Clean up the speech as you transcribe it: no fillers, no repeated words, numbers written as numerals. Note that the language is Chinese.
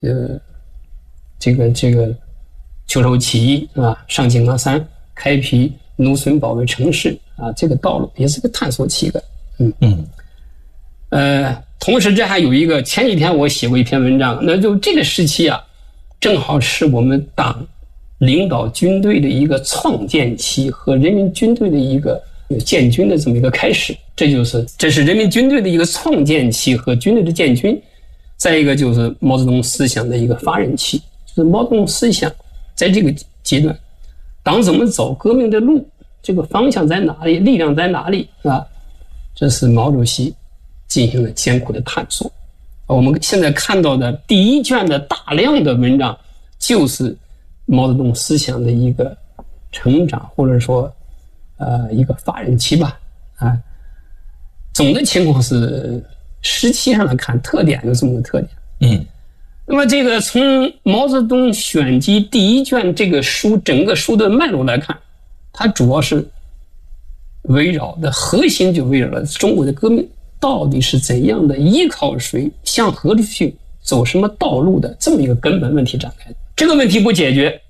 这个秋收起义啊，上井冈山，开辟农村保卫城市啊，这个道路也是个探索期的。同时这还有一个，前几天我写过一篇文章，那就这个时期啊，正好是我们党领导军队的一个创建期和人民军队的一个建军的这么一个开始，这是人民军队的一个创建期和军队的建军。再一个就是毛泽东思想的一个发轫期，就是毛泽东思想在这个阶段，党怎么走革命的路，这个方向在哪里，力量在哪里啊？这是毛主席进行了艰苦的探索。我们现在看到的第一卷的大量的文章，就是毛泽东思想的一个成长，或者说一个发轫期吧。总的情况是时期上来看，特点有这么个特点。那么这个从毛泽东选集第一卷这个书整个书的脉络来看，它主要是核心就围绕了中国的革命到底是怎样的，依靠谁，向何处去，走什么道路的这么一个根本问题展开的。这个问题不解决，